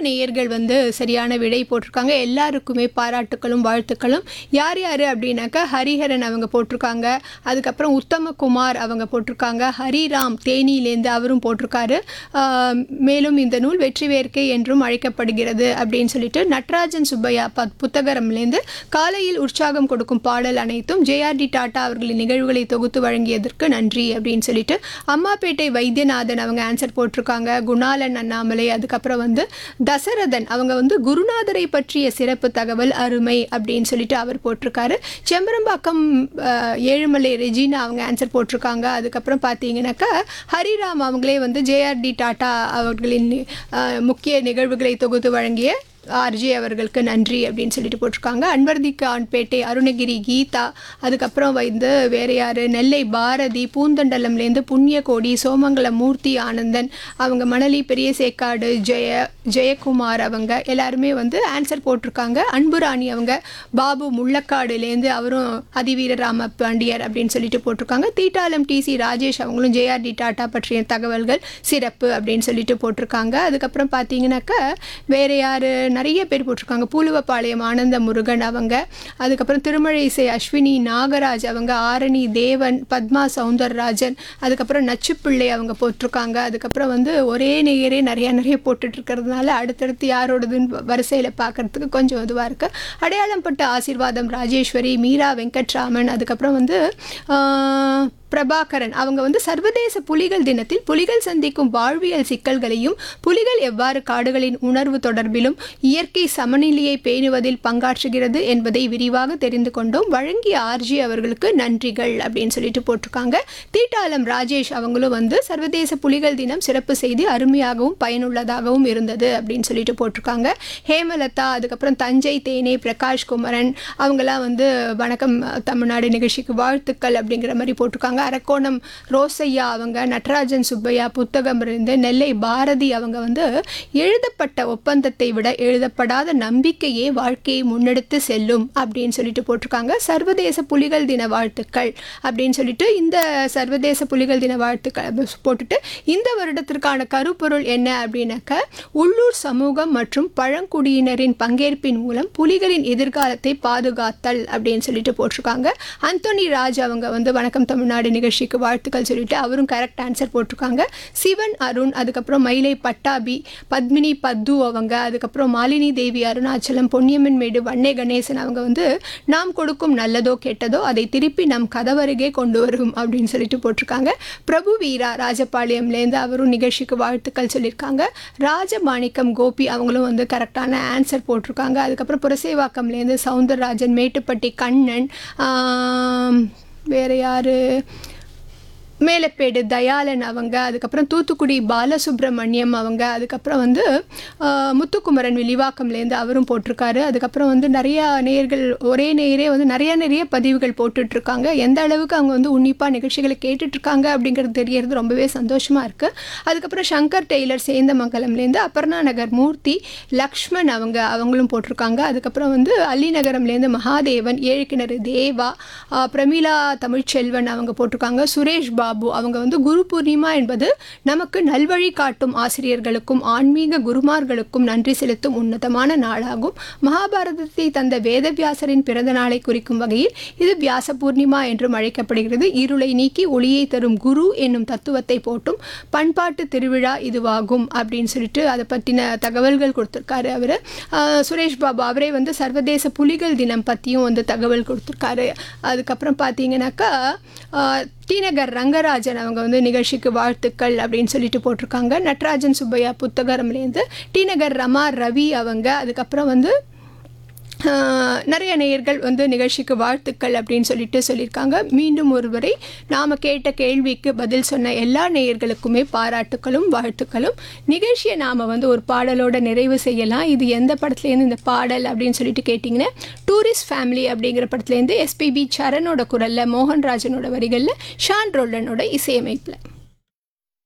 நேயர்கள் வந்து சரியான விடை போட்டிருக்காங்க. எல்லாருக்குமே பாராட்டுக்களும் வாழ்த்துக்களும். யார் யார் அப்படின்னாக்கா ஹரிஹரன் அவங்க போட்டிருக்காங்க. அதுக்கப்புறம் உத்தமகுமார் அவங்க போட்டிருக்காங்க. ஹரிராம் தேனியிலேருந்து அவரும் போட்டிருக்காரு. மேலும் இந்த நூல் வெற்றி வேர்க்கை என்றும் அழைக்கப்படுகிறது அப்படின்னு சொல்லிட்டு நட்ராஜன் சுப்பையா புத்தகரம்லேருந்து காலையில் உற்சாகம் கொடுக்கும் பாடல் அனைத்தும் ஜேஆர்டி டாட்டா அவர்களின் நிகழ்வுகளை தொகுத்து வழங்கியதற்கு நன்றி அப்படின்னு சொல்லிட்டு அம்மாப்பேட்டை வைத்தியநாதன் அவங்க ஆன்சர் போட்டிருக்காங்க. குணாலன் அண்ணாமலை, அதுக்கப்புறம் வந்து தசரதன் அவங்க வந்து குருநாதரை பற்றிய சிறப்பு தகவல் அருமை அப்படின்னு சொல்லிட்டு அவர் போட்டிருக்காரு. செம்பரம்பாக்கம் ஏழுமலை ரெஜினா அவங்க ஆன்சர் போட்டிருக்காங்க. அதுக்கப்புறம் பார்த்தீங்கன்னாக்கா ஹரிராம் அவங்களே வந்து ஜேஆர்டி டாட்டா அவர்களின் முக்கிய நிகழ்வுகளை தொகுத்து வழங்கிய ஆர்ஜே அவர்களுக்கு நன்றி அப்படின்னு சொல்லிட்டு போட்டிருக்காங்க. அன்வர்திகான்பேட்டை அருணகிரி கீதா, அதுக்கப்புறம் வந்து வேறு யார் நெல்லை பாரதி, பூந்தண்டலம்லேருந்து புண்ணியகோடி, சோமங்கலம் மூர்த்தி ஆனந்தன் அவங்க, மணலி பெரிய சேக்காடு ஜெயக்குமார் அவங்க எல்லாருமே வந்து ஆன்சர் போட்டிருக்காங்க. அன்புராணி அவங்க பாபு முள்ளக்காடுலேருந்து அவரும் அதிவீர ராம பாண்டியர் அப்படின்னு சொல்லிட்டு போட்டிருக்காங்க. தீட்டாலம் டிசி ராஜேஷ் அவங்களும் ஜேஆர்டி டாட்டா பற்றிய தகவல்கள் சிறப்பு அப்படின்னு சொல்லிட்டு போட்டிருக்காங்க. அதுக்கப்புறம் பார்த்தீங்கன்னாக்கா வேறு யார் நிறைய பேர் போட்டிருக்காங்க. பூலுவப்பாளையம் ஆனந்த முருகன் அவங்க, அதுக்கப்புறம் திருமழை இசை அஸ்வினி நாகராஜ் அவங்க, ஆரணி தேவன், பத்மா சவுந்தரராஜன், அதுக்கப்புறம் நச்சுப்பிள்ளை அவங்க போட்டிருக்காங்க. அதுக்கப்புறம் வந்து ஒரே நேயரே நிறைய போட்டுட்டு இருக்கிறதுனால அடுத்தடுத்து யாரோடதுன்னு வரிசையில் பார்க்கறதுக்கு கொஞ்சம் இதுவாக இருக்குது. அடையாளம் பட்ட ஆசீர்வாதம் ராஜேஸ்வரி, மீரா வெங்கட்ராமன், அதுக்கப்புறம் வந்து பிரபாகரன் அவங்க வந்து சர்வதேச புலிகள் தினத்தில் புலிகள் சந்திக்கும் வாழ்வியல் சிக்கல்களையும் புலிகள் எவ்வாறு காடுகளின் உணர்வு தொடர்பிலும் இயற்கை சமநிலையை பேணுவதில் பங்காற்றுகிறது என்பதை விரிவாக தெரிந்து கொண்டோம். வழங்கிய ஆர்ஜி அவர்களுக்கு நன்றிகள் அப்படின்னு சொல்லிட்டு போட்டிருக்காங்க. தீட்டாலம் ராஜேஷ் அவங்களும் வந்து சர்வதேச புலிகள் தினம் சிறப்பு செய்தி அருமையாகவும் பயனுள்ளதாகவும் இருந்தது அப்படின்னு சொல்லிட்டு போட்டிருக்காங்க. ஹேமலதா, அதுக்கப்புறம் தஞ்சை தேனே பிரகாஷ் குமரன் அவங்களாம் வந்து வணக்கம் தமிழ்நாடு நிகழ்ச்சிக்கு வாழ்த்துக்கள் அப்படிங்கிற மாதிரி போட்டிருக்காங்க. அரக்கோணம் ரோசையா அவங்க, நட்ராஜன் சுப்பையா புத்தகம் இருந்து, நெல்லை பாரதி அவங்க வந்து எழுதப்பட்ட ஒப்பந்தத்தை விட எழுதப்படாத நம்பிக்கையே வாழ்க்கையை முன்னெடுத்து செல்லும் அப்படின்னு சொல்லிட்டு போட்டிருக்காங்க. சர்வதேச புலிகள் தின வாழ்த்துக்கள் அப்படின்னு சொல்லிட்டு இந்த சர்வதேச புலிகள் தின வாழ்த்துக்கள் போட்டுட்டு இந்த வருடத்திற்கான கருப்பொருள் என்ன அப்படின்னாக்க உள்ளூர் சமூகம் மற்றும் பழங்குடியினரின் பங்கேற்பின் மூலம் புலிகளின் எதிர்காலத்தை பாதுகாத்தல் அப்படின்னு சொல்லிட்டு போட்டிருக்காங்க. அந்தோனி ராஜ் அவங்க வந்து வணக்கம் தமிழ்நாடு நிகழ்ச்சிக்கு வாழ்த்துக்கள் சொல்லிட்டு அவரும் கரெக்ட் ஆன்சர் போட்டிருக்காங்க. சிவன் அருண், அதுக்கப்புறம் மயிலை பட்டாபி, பத்மினி பத்து அவங்க, அதுக்கப்புறம் மாலினி தேவி அருணாச்சலம், பொன்னியம்மன் மேடு வன்னே கணேசன் அவங்க வந்து நாம் கொடுக்கும் நல்லதோ கெட்டதோ அதை திருப்பி நம் கதவருகே கொண்டு வரும் அப்படின்னு சொல்லிட்டு போட்டிருக்காங்க. பிரபு வீரா ராஜபாளையம்லேருந்து அவரும் நிகழ்ச்சிக்கு வாழ்த்துக்கள் சொல்லியிருக்காங்க. ராஜமாணிக்கம் கோபி அவங்களும் வந்து கரெக்டான ஆன்சர் போட்டிருக்காங்க. அதுக்கப்புறம் புரசேவாக்கம்லேருந்து சவுந்தரராஜன், மேட்டுப்பட்டி கண்ணன், வேறு யார் மேலப்பேடு தயாளன் அவங்க, அதுக்கப்புறம் தூத்துக்குடி பாலசுப்ரமணியம் அவங்க, அதுக்கப்புறம் வந்து முத்துக்குமரன் விழிவாக்கம்லேருந்து அவரும் போட்டிருக்காரு. அதுக்கப்புறம் வந்து நிறையா நேயர்கள் ஒரே நேயரே வந்து நிறைய பதிவுகள் போட்டுட்ருக்காங்க. எந்த அளவுக்கு அவங்க வந்து உன்னிப்பாக நிகழ்ச்சிகளை கேட்டுட்ருக்காங்க அப்படிங்கிறது தெரியறது ரொம்பவே சந்தோஷமாக இருக்குது. அதுக்கப்புறம் சங்கர் டெய்லர் சேந்தமங்கலம்லேருந்து, அபர்ணா நகர் மூர்த்தி லக்ஷ்மண் அவங்களும் போட்டிருக்காங்க. அதுக்கப்புறம் வந்து அள்ளிநகரம்லேருந்து மகாதேவன், ஏழுக்கிணறு தேவா, பிரமிளா தமிழ்ச்செல்வன் அவங்க போட்டிருக்காங்க. சுரேஷ் பாபு அவங்க வந்து குரு பூர்ணிமா என்பது நமக்கு நல்வழி காட்டும் ஆசிரியர்களுக்கும் ஆன்மீக குருமார்களுக்கும் நன்றி செலுத்தும் உன்னதமான நாளாகும். மகாபாரதத்தை தந்த வேதவியாசரின் பிறந்த நாளை குறிக்கும் வகையில் இது வியாச பூர்ணிமா என்றும் அழைக்கப்படுகிறது. இருளை நீக்கி ஒளியை தரும் குரு என்னும் தத்துவத்தை போட்டும் பண்பாட்டு திருவிழா இதுவாகும் அப்படின்னு சொல்லிட்டு அதை பற்றின தகவல்கள் கொடுத்துருக்காரு அவர். சுரேஷ் பாபு அவரே வந்து சர்வதேச புலிகள் தினம் பற்றியும் வந்து தகவல் கொடுத்துருக்காரு. அதுக்கப்புறம் பார்த்தீங்கன்னாக்கா டிநகர் ரங்கராஜன் அவங்க வந்து நிகழ்ச்சிக்கு வாழ்த்துக்கள் அப்படின்னு சொல்லிட்டு போட்டிருக்காங்க. நட்ராஜன் சுப்பையா புத்தகரம்லேருந்து டிநகர் ரமா ரவி அவங்க, அதுக்கப்புறம் வந்து நிறைய நேயர்கள் வந்து நிகழ்ச்சிக்கு வாழ்த்துக்கள் அப்படின்னு சொல்லியிருக்காங்க. மீண்டும் ஒருவரை நாம் கேட்ட கேள்விக்கு பதில் சொன்ன எல்லா நேயர்களுக்குமே பாராட்டுக்களும் வாழ்த்துக்களும். நிகழ்ச்சியை நாம் வந்து ஒரு பாடலோட நிறைவு செய்யலாம். இது எந்த படத்துலேருந்து இந்த பாடல் அப்படின்னு சொல்லிட்டு கேட்டிங்கன்னா டூரிஸ்ட் ஃபேமிலி அப்படிங்கிற படத்துலேருந்து எஸ்பிபி சரணோட குரலில், மோகன்ராஜனோட வரிகளில், ஷான் ரோல்டனோட இசையமைப்பில்.